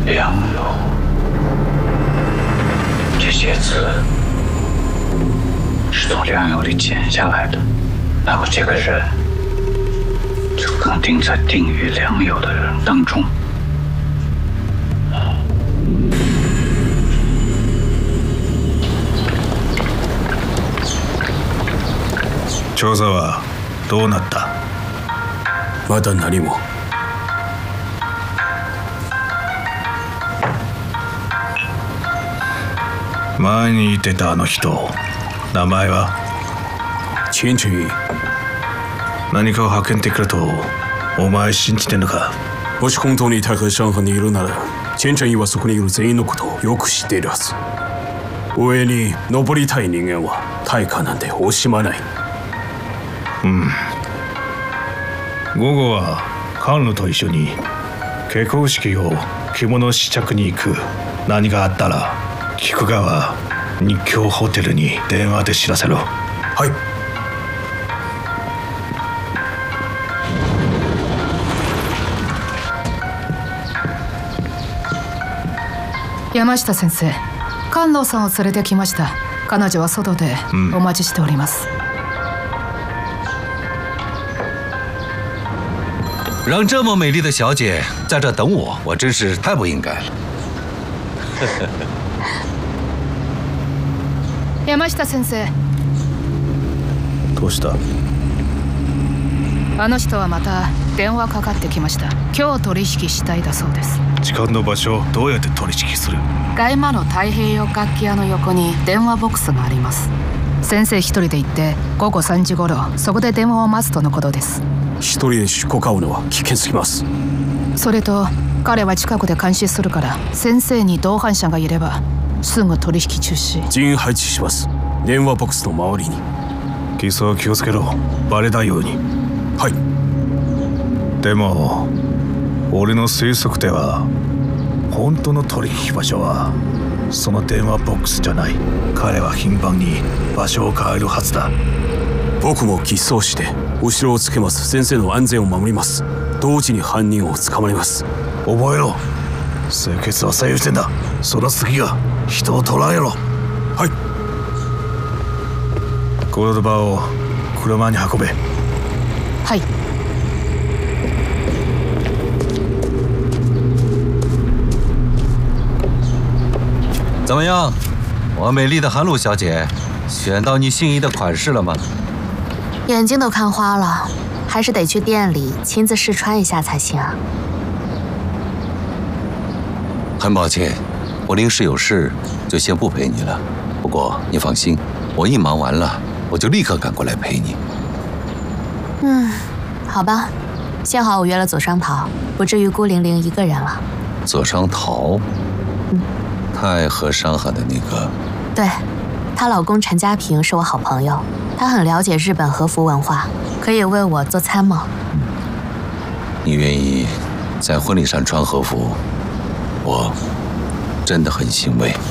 良友，这些字是从良友里剪下来的。那么这个人就肯定在定于良友的人当中。 調査はどうなった？ まだ何も。 前に言ってたあの人、名前は？ 千正义。 何かを発見できるとお前信じてんのか？ もし本当に太和上海にいるなら、千正義はそこにいる全員のことをよく知っているはず。上に登りたい人間は大火なんて惜しまない。 午後はカンヌと一緒に結婚式を着物試着に行く。何があったら菊川日京ホテルに電話で知らせろ。 はい。 山下先生、菅野さんを連れてきました。彼女は外でお待ちしております。 让这么美丽的小姐在这等我，我真是太不应该了。 山下先生。 どうした？ あの人はまた電話かかってきました。今日取引したいだそうです。 時間の場所をどうやって取引する？ 外間の太平洋楽器屋の横に電話ボックスがあります。先生一人で行って午後3時頃そこで電話を待つとのことです。 一人で出国会うのは危険すぎます。 それと彼は近くで監視するから先生に同伴者がいればすぐ取引中止。 人員配置します。電話ボックスの周りに。 偽装気をつけろ。バレないように。 はい。 でも俺の推測では本当の取引場所はその電話ボックスじゃない。彼は頻繁に場所を変えるはずだ。 僕も偽装して後ろをつけます。先生の安全を守ります。同時に犯人を捕まります。 覚えろ。清潔は最優先だ。その次が人を捕らえろ。 はい。 コルドバを車に運べ。 はい。 怎么样，我美丽的韩露小姐，选到你心仪的款式了吗？ 眼睛都看花了，还是得去店里亲自试穿一下才行啊。 很抱歉，我临时有事，就先不陪你了。不过你放心，我一忙完了，我就立刻赶过来陪你。 好吧，幸好我约了左商桃，不至于孤零零一个人了。 左商桃，太和商海的那个。 对，她老公陈家平是我好朋友，他很了解日本和服文化，可以为我做参谋。 你愿意在婚礼上穿和服，我真的很欣慰。